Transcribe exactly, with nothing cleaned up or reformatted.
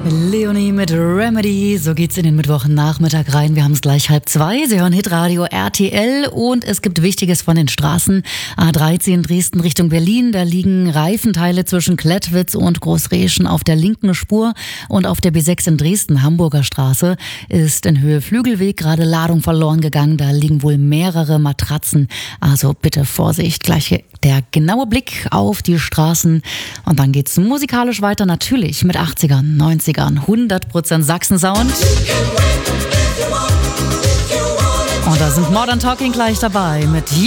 Leonie mit Remedy, so geht's in den Mittwochnachmittag rein. Wir haben es gleich halb zwei. Sie hören Hitradio R T L und es gibt Wichtiges von den Straßen. A dreizehn Dresden Richtung Berlin, da liegen Reifenteile zwischen Klettwitz und Großreschen auf der linken Spur und auf der B sechs in Dresden, Hamburger Straße, ist in Höhe Flügelweg gerade Ladung verloren gegangen. Da liegen wohl mehrere Matratzen, also bitte Vorsicht. Gleich der genaue Blick auf die Straßen und dann geht's musikalisch weiter, natürlich mit achtzigern, neunzigern. hundert Prozent Sachsen-Sound. Und da sind Modern Talking gleich dabei mit